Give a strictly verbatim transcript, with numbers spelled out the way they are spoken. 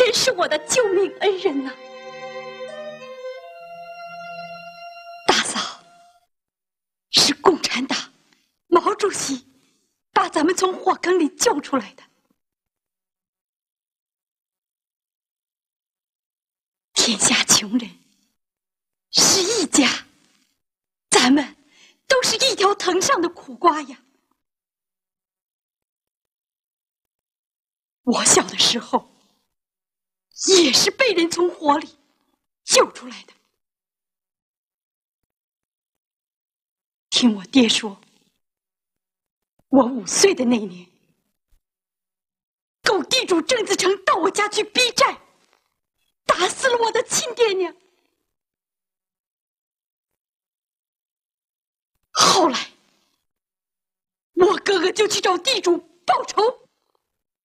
真是我的救命恩人呐！大嫂，是共产党毛主席把咱们从火坑里救出来的。天下穷人是一家，咱们都是一条藤上的苦瓜呀。我小的时候也是被人从火里救出来的。听我爹说，我五岁的那年，狗地主郑自成到我家去逼债，打死了我的亲爹娘。后来我哥哥就去找地主报仇，